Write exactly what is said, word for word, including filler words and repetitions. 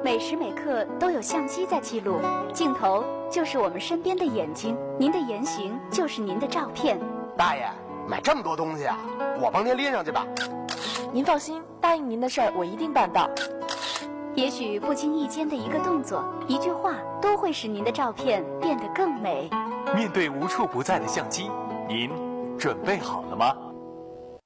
每时每刻都有相机在记录，镜头就是我们身边的眼睛，您的言行就是您的照片。 大爷，买这么多东西啊，我帮您拎上去吧。 您放心，答应您的事儿我一定办到。 也许不经意间的一个动作、一句话，都会使您的照片变得更美。 面对无处不在的相机，您准备好了吗？